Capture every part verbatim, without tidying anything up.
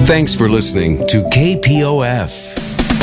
Thanks for listening to K P O F.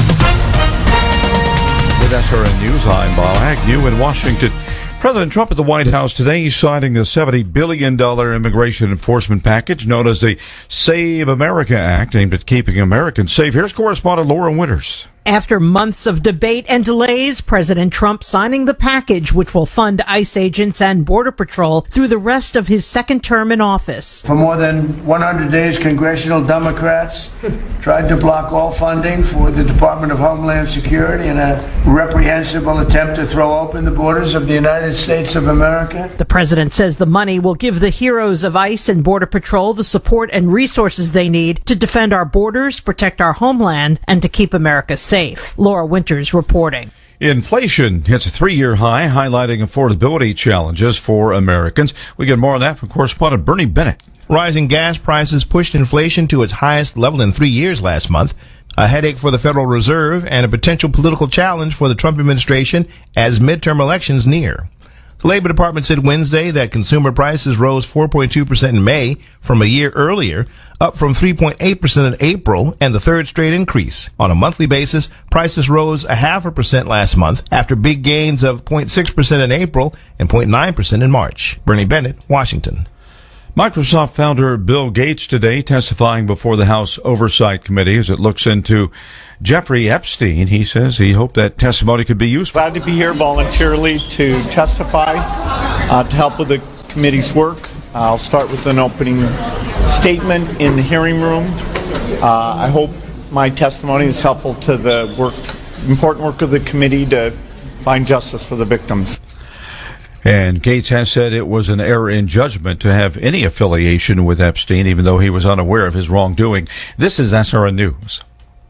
With S R N News, I'm Bob Agnew in Washington. President Trump at the White House today signing the seventy billion dollars immigration enforcement package known as the Save America Act, aimed at keeping Americans safe. Here's correspondent Laura Winters. After months of debate and delays, President Trump signing the package which will fund ICE agents and Border Patrol through the rest of his second term in office. For more than one hundred days, congressional Democrats tried to block all funding for the Department of Homeland Security in a reprehensible attempt to throw open the borders of the United States of America. The president says the money will give the heroes of ICE and Border Patrol the support and resources they need to defend our borders, protect our homeland, and to keep America safe. Laura Winters reporting. Inflation hits a three-year high, highlighting affordability challenges for Americans. We get more on that from correspondent Bernie Bennett. Rising gas prices pushed inflation to its highest level in three years last month. A headache for the Federal Reserve and a potential political challenge for the Trump administration as midterm elections near. The Labor Department said Wednesday that consumer prices rose four point two percent in May from a year earlier, up from three point eight percent in April, and the third straight increase. On a monthly basis, prices rose a half a percent last month after big gains of zero point six percent in April and zero point nine percent in March. Bernie Bennett, Washington. Microsoft founder Bill Gates today testifying before the House Oversight Committee as it looks into Jeffrey Epstein. He says he hoped that testimony could be useful. Glad to be here voluntarily to testify, uh, to help with the committee's work. I'll start with an opening statement in the hearing room. Uh, I hope my testimony is helpful to the work, important work of the committee to find justice for the victims. And Gates has said it was an error in judgment to have any affiliation with Epstein, even though he was unaware of his wrongdoing. This is S R N News.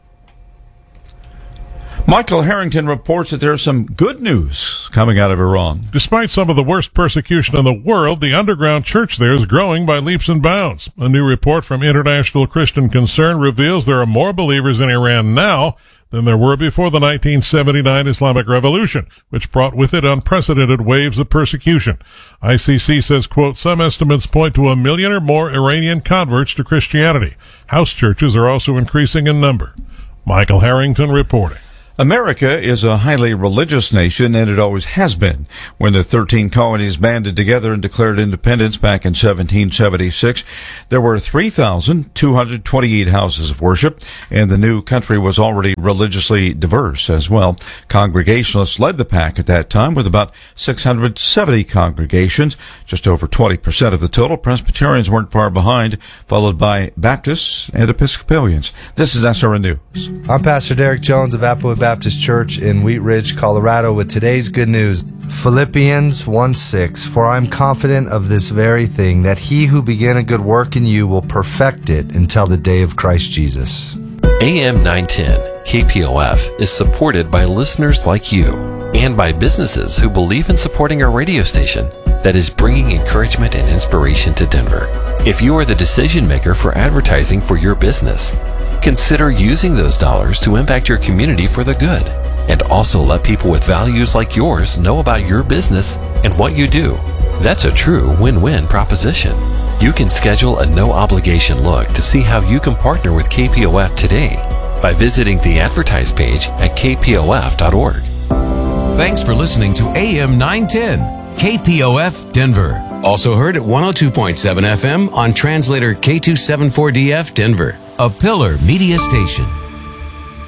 Michael Harrington reports that there's some good news coming out of Iran. Despite some of the worst persecution in the world, the underground church there is growing by leaps and bounds. A new report from International Christian Concern reveals there are more believers in Iran now than there were before the nineteen seventy-nine Islamic Revolution, which brought with it unprecedented waves of persecution. I C C says, quote, some estimates point to a million or more Iranian converts to Christianity. House churches are also increasing in number. Michael Harrington reporting. America is a highly religious nation, and it always has been. When the thirteen colonies banded together and declared independence back in seventeen seventy-six, there were three thousand two hundred twenty-eight houses of worship, and the new country was already religiously diverse as well. Congregationalists led the pack at that time with about six hundred seventy congregations, just over twenty percent of the total. Presbyterians weren't far behind, followed by Baptists and Episcopalians. This is S R N News. I'm Pastor Derek Jones of Applewood Baptist Church in Wheat Ridge, Colorado, with today's good news. Philippians one six, for I am confident of this very thing, that he who began a good work in you will perfect it until the day of Christ Jesus. A M nine ten K P O F is supported by listeners like you and by businesses who believe in supporting our radio station that is bringing encouragement and inspiration to Denver. If you are the decision maker for advertising for your business, consider using those dollars to impact your community for the good, and also let people with values like yours know about your business and what you do. That's a true win-win proposition. You can schedule a no-obligation look to see how you can partner with K P O F today by visiting the advertise page at k p o f dot org. Thanks for listening to A M nine ten, K P O F Denver. Also heard at one oh two point seven F M on translator K two seventy-four D F Denver. A Pillar Media Station.